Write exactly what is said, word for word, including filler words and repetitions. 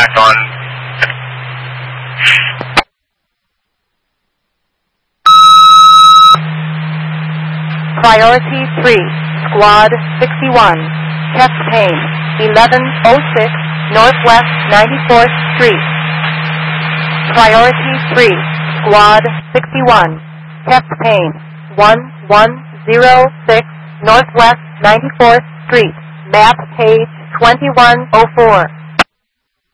back on. Priority three, Squad sixty-one, Kept Payne, eleven oh six Northwest ninety-fourth Street. Priority three, Squad sixty-one, Kept Payne, eleven oh six Northwest ninety-fourth Street, map page twenty-one oh four.